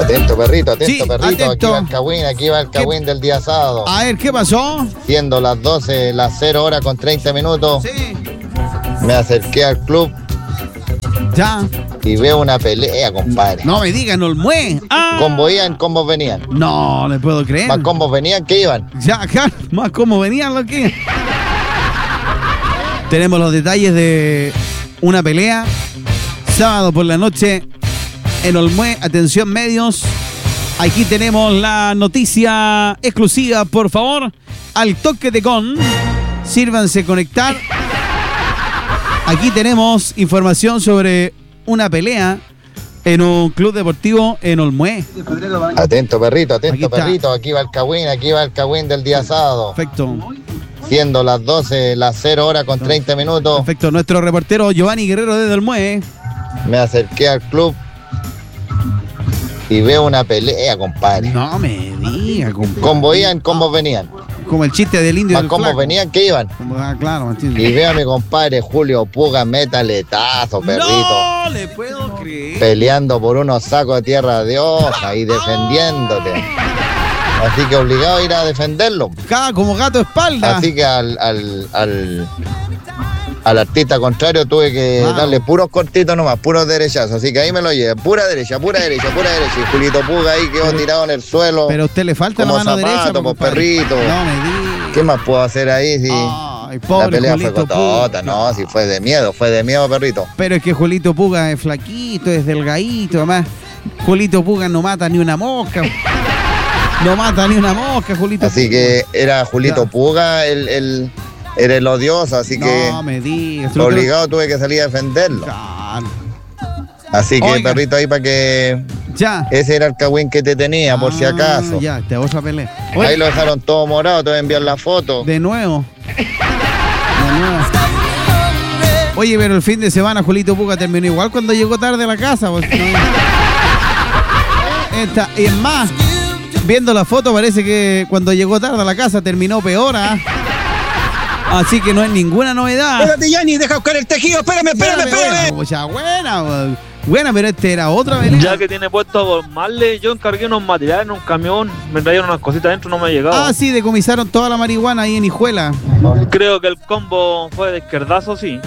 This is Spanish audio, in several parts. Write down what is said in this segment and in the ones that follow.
Atento, perrito, Sí, perrito. atento. Aquí va el Cagüín del día sábado. A ver, ¿qué pasó? Siendo las 12, las 0 horas con 30 minutos, Sí. me acerqué al club Ya. y veo una pelea, compadre. No me digan, Olmué. Ah. Combos iban, combos venían. No le puedo creer. Más combos venían que iban. Ya, acá, más cómo venían los que. Tenemos los detalles de una pelea. Sábado por la noche en Olmué. Atención, medios. Aquí tenemos la noticia exclusiva, por favor. Al toque de con. Sírvanse conectar. Aquí tenemos información sobre una pelea en un club deportivo en Olmué. Atento, perrito, Aquí está. perrito. Aquí va el Cagüín del día sábado. Perfecto. Siendo las 12, las 0 horas con 30 minutos, Perfecto. Nuestro reportero Giovanni Guerrero desde Olmué. me acerqué al club y veo una pelea, compadre. No me diga, compadre. Combos iban, combos venían. Como el chiste del indio Más del combos flaco. venían que iban. Ah, claro, ¿me entiendes? Y veo a mi compadre Julio Puga, metaletazo, perrito. No le puedo creer. Peleando por unos sacos de tierra de hoja y defendiéndote. Así que obligado a ir a defenderlo. Cada como gato de espalda. Así que al artista contrario tuve que darle puros cortitos nomás, puros derechazos. Así que ahí me lo llevé. Pura derecha. Y Julito Puga ahí quedó tirado en el suelo. Pero a usted le falta como la mano zapato, derecha. pues, compadre. perrito. No me diga. ¿Qué más puedo hacer ahí? Si Ay, pobre la pelea Julito fue cotota, Puga. no, si fue de miedo, perrito. Pero es que Julito Puga es flaquito, es delgadito, además. Julito Puga no mata ni una mosca. No mata ni una mosca, Julito Así Puga. que era Julito Ya. Puga era el odioso, así que No me digas. obligado tuve que salir a defenderlo. Claro. Así que, Oiga. perrito, ahí para que Ya. ese era el Cagüín que te tenía, por si acaso. Ya, te otra pelea. Ahí Oye, lo dejaron todo morado, te voy a enviar la foto. de nuevo. Oye, pero el fin de semana Julito Puga terminó igual cuando llegó tarde a la casa. Pues, no. Y es más, viendo la foto parece que cuando llegó tarde a la casa terminó peor. ¿Ah? Así que no es ninguna novedad. Espérate, Yanni, deja buscar el tejido. Espérame. Buena, buena, pero este era otra pelea. Ya que tiene puesto a Bob Marley, yo encargué unos materiales en un camión, me trajeron unas cositas dentro, no me ha llegado. Ah, sí, decomisaron toda la marihuana ahí en Hijuela. Creo que el combo fue de izquierdazo, sí.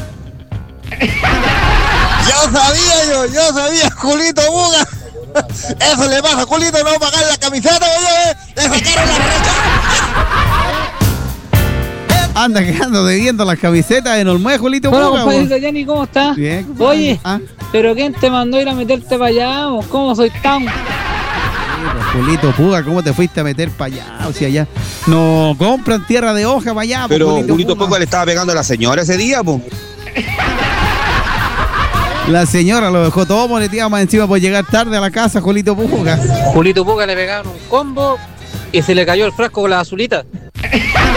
Yo sabía, Julito Puga. Eso le pasa a Julito, no pagar la camiseta, oye, le sacaron la brecha. Anda quedando debiendo las camisetas en Olmué, Julito Hola, Puga. compadrito Yanni, ¿cómo estás? Bien, compadre. Oye, Ah, ¿pero quién te mandó ir a meterte para allá? ¿Vos? ¿Cómo soy tan? Julito Puga, ¿cómo te fuiste a meter para allá? O sea, allá no compran tierra de hoja para allá. Pero pues, Julito Puga le estaba pegando a la señora ese día, po. La señora lo dejó todo moneteado más encima por llegar tarde a la casa, Julito Puga. Julito Puga le pegaron un combo y se le cayó el frasco con la azulita.